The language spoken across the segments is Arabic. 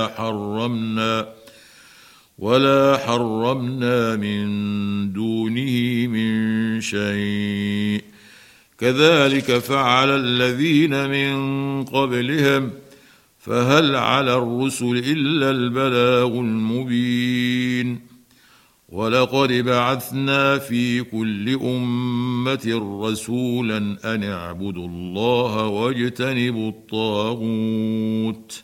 حرمنا من دونه من شيء كذلك فعل الذين من قبلهم فهل على الرسل إلا البلاغ المبين ولقد بعثنا في كل أمة رسولا أن اعبدوا الله واجتنبوا الطاغوت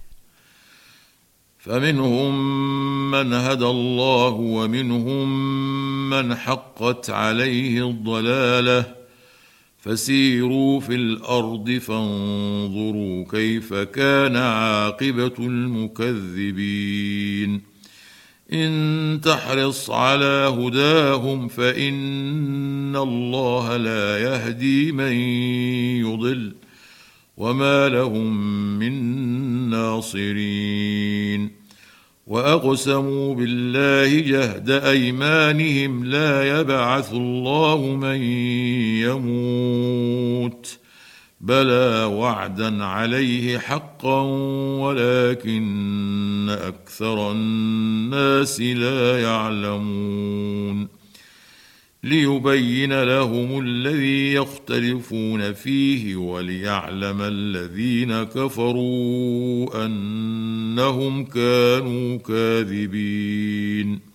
فمنهم من هدى الله ومنهم من حقت عليه الضلالة فسيروا في الأرض فانظروا كيف كان عاقبة المكذبين إن تحرص على هداهم فإن الله لا يهدي من يضل وما لهم من ناصرين وأقسموا بالله جهد أيمانهم لا يبعث الله من يموت بلى وعدا عليه حقا ولكن أكثر الناس لا يعلمون ليبين لهم الذي يختلفون فيه وليعلم الذين كفروا أنهم كانوا كاذبين